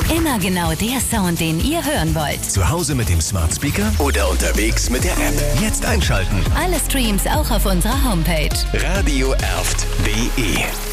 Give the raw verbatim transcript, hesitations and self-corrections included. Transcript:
Immer genau der Sound, den ihr hören wollt. Zu Hause mit dem Smart Speaker oder unterwegs mit der App. Jetzt einschalten. Alle Streams auch auf unserer Homepage. radio erft punkt de